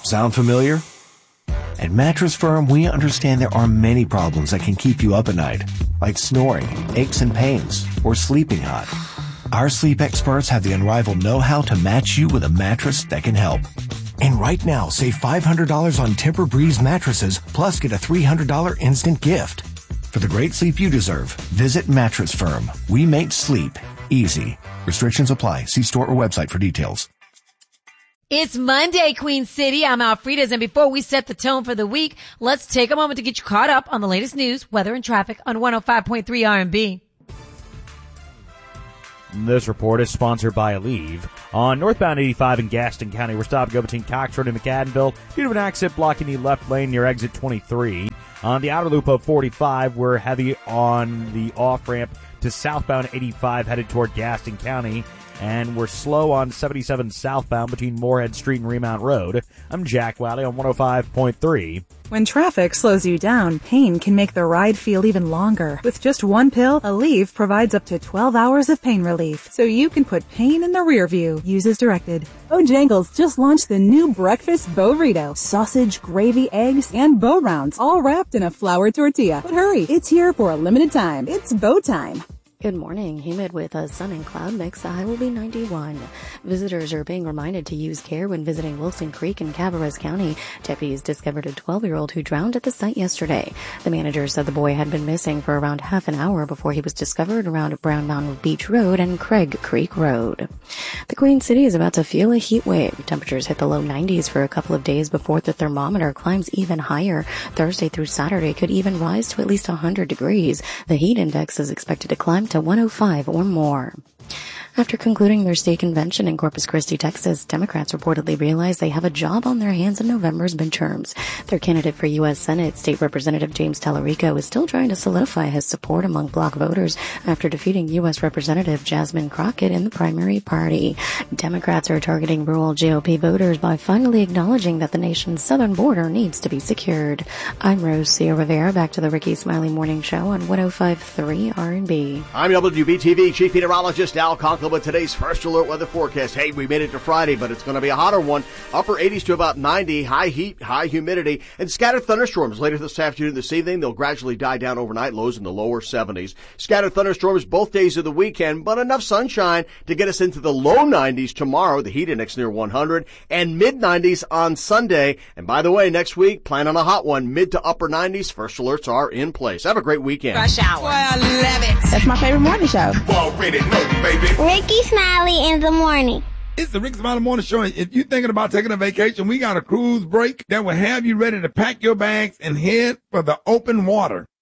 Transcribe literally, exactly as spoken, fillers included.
Sound familiar? At Mattress Firm, we understand there are many problems that can keep you up at night, like snoring, aches and pains, or sleeping hot. Our sleep experts have the unrivaled know-how to match you with a mattress that can help. And right now, save five hundred dollars on Tempur-Breeze mattresses, plus get a three hundred dollars instant gift. For the great sleep you deserve, visit Mattress Firm. We make sleep easy. Restrictions apply. See store or website for details. It's Monday, Queen City. I'm Alfreda's, and before we set the tone for the week, let's take a moment to get you caught up on the latest news, weather, and traffic on one oh five point three R and B. This report is sponsored by Aleve. On northbound eighty-five in Gaston County, we're stopped go between Cox Road and McAdenville due to an accident blocking the left lane near exit twenty-three. On the outer loop of forty-five, we're heavy on the off-ramp to southbound eighty-five headed toward Gaston County. And we're slow on seventy-seven southbound between Moorhead Street and Remount Road. I'm Jack Wiley on one oh five point three. When traffic slows you down, pain can make the ride feel even longer. With just one pill, Aleve provides up to twelve hours of pain relief, so you can put pain in the rear view. Use as directed. Bojangles just launched the new breakfast Burrito. Sausage, gravy, eggs, and Bo Rounds, all wrapped in a flour tortilla. But hurry, it's here for a limited time. It's Bo time. Good morning. Humid with a sun and cloud mix. The high will be ninety-one. Visitors are being reminded to use care when visiting Wilson Creek in Calaveras County. Deputies discovered a twelve-year-old who drowned at the site yesterday. The manager said the boy had been missing for around half an hour before he was discovered around Brown Mountain Beach Road and Craig Creek Road. The Queen City is about to feel a heat wave. Temperatures hit the low nineties for a couple of days before the thermometer climbs even higher. Thursday through Saturday could even rise to at least one hundred degrees. The heat index is expected to climb to one oh five or more. After concluding their state convention in Corpus Christi, Texas, Democrats reportedly realized they have a job on their hands in November's midterms. Their candidate for U S Senate, State Representative James Tallarico, is still trying to solidify his support among bloc voters after defeating U S Representative Jasmine Crockett in the primary party. Democrats are targeting rural G O P voters by finally acknowledging that the nation's southern border needs to be secured. I'm Rose C. Rivera, back to the Ricky Smiley Morning Show on one oh five point three R and B. I'm W B T V Chief Meteorologist Al Conklin with today's first alert weather forecast. Hey, we made it to Friday, but it's going to be a hotter one. Upper eighties to about ninety, high heat, high humidity, and scattered thunderstorms later this afternoon and this evening. They'll gradually die down overnight, lows in the lower seventies. Scattered thunderstorms both days of the weekend, but enough sunshine to get us into the low nineties tomorrow. The heat index near one hundred, and mid nineties on Sunday. And by the way, next week, plan on a hot one, mid to upper nineties. First alerts are in place. Have a great weekend. Rush hour. Boy, I love it. That's my favorite morning show. Already know, baby. Ricky Smiley in the morning. It's the Ricky Smiley Morning Show. If you're thinking about taking a vacation, we got a cruise break that will have you ready to pack your bags and head for the open water.